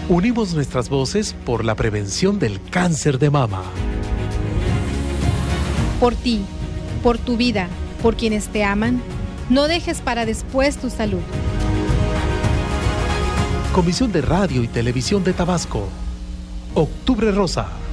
Unimos nuestras voces por la prevención del cáncer de mama. Por ti, por tu vida, por quienes te aman, no dejes para después tu salud. Comisión de Radio y Televisión de Tabasco. Octubre Rosa.